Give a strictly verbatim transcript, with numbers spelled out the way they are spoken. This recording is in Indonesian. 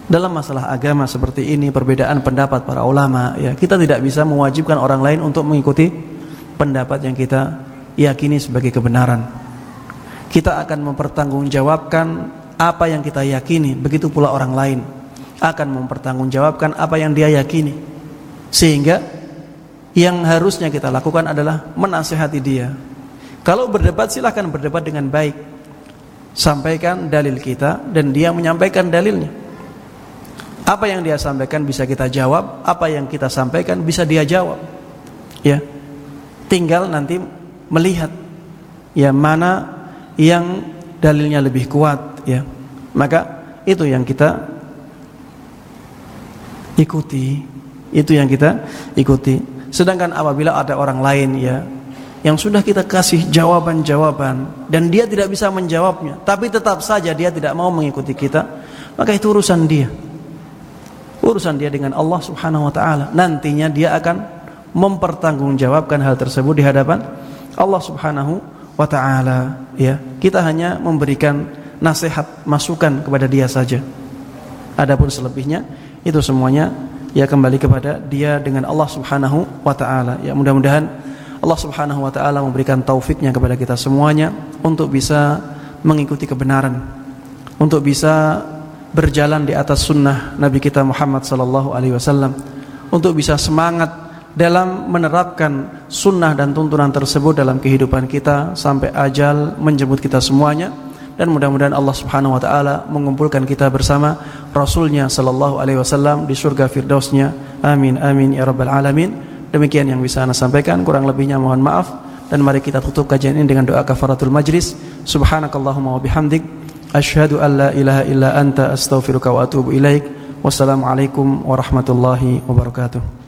Dalam masalah agama seperti ini, perbedaan pendapat para ulama, ya, kita tidak bisa mewajibkan orang lain untuk mengikuti pendapat yang kita yakini sebagai kebenaran. Kita akan mempertanggungjawabkan apa yang kita yakini, begitu pula orang lain akan mempertanggungjawabkan apa yang dia yakini. Sehingga yang harusnya kita lakukan adalah menasihati dia. Kalau berdebat, silahkan berdebat dengan baik. Sampaikan dalil kita dan dia menyampaikan dalilnya. Apa yang dia sampaikan bisa kita jawab, apa yang kita sampaikan bisa dia jawab. Ya. Tinggal nanti melihat ya mana yang dalilnya lebih kuat, ya. Maka itu yang kita ikuti, itu yang kita ikuti. Sedangkan apabila ada orang lain ya yang sudah kita kasih jawaban-jawaban dan dia tidak bisa menjawabnya, tapi tetap saja dia tidak mau mengikuti kita, maka itu urusan dia. Urusan dia dengan Allah Subhanahu wa taala. Nantinya dia akan mempertanggungjawabkan hal tersebut di hadapan Allah Subhanahu wa taala, ya. Kita hanya memberikan nasihat, masukan kepada dia saja. Adapun selebihnya itu semuanya ya kembali kepada dia dengan Allah Subhanahu wa taala. Ya, mudah-mudahan Allah Subhanahu wa taala memberikan taufiknya kepada kita semuanya untuk bisa mengikuti kebenaran, untuk bisa berjalan di atas sunnah Nabi kita Muhammad sallallahu alaihi wasallam, untuk bisa semangat dalam menerapkan sunnah dan tuntunan tersebut dalam kehidupan kita sampai ajal menjemput kita semuanya. Dan mudah-mudahan Allah Subhanahu wa taala mengumpulkan kita bersama Rasulnya sallallahu alaihi wasallam di surga firdausnya. Amin amin ya rabbal alamin. Demikian yang bisa Anda sampaikan, kurang lebihnya mohon maaf, dan mari kita tutup kajian ini dengan doa kafaratul majlis. Subhanakallahumma wa bihamdik, asyhadu an la ilaha illa anta, astaghfiruka wa atubu ilaik. Wassalamualaikum warahmatullahi wabarakatuh.